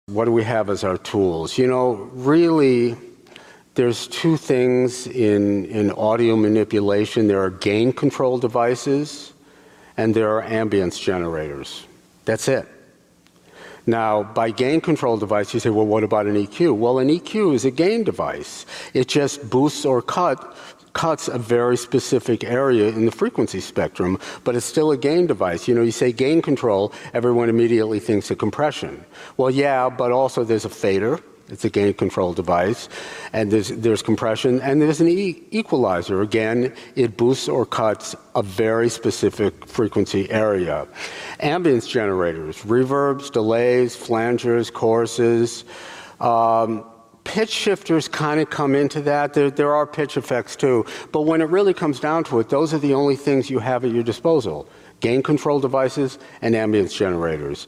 What do we have as our tools? You know, really, there's two things in audio manipulation. There are gain control devices and there are ambience generators. That's it. Now, by gain control device, you say, well, what about an EQ? Well, an EQ is a gain device. It just boosts or cuts a very specific area in the frequency spectrum, but it's still a gain device. You know, you say gain control, everyone immediately thinks of compression. Well, yeah, but also there's a fader. It's a gain control device, and there's compression, and there's an equalizer. Again, it boosts or cuts a very specific frequency area. Ambience generators, reverbs, delays, flangers, choruses. Pitch shifters kind of come into that. There are pitch effects too, but when it really comes down to it, those are the only things you have at your disposal: gain control devices and ambience generators.